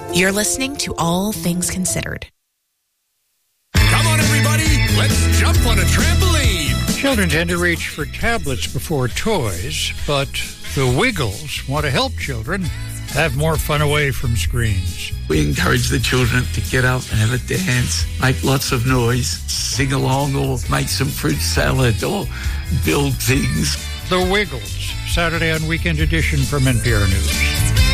You're listening to All Things Considered. Come on, everybody. Let's jump on a trampoline. Children tend to reach for tablets before toys, but the Wiggles want to help children have more fun away from screens. We encourage the children to get up and have a dance, make lots of noise, sing along or make some fruit salad or build things. The Wiggles, Saturday on Weekend Edition from NPR News.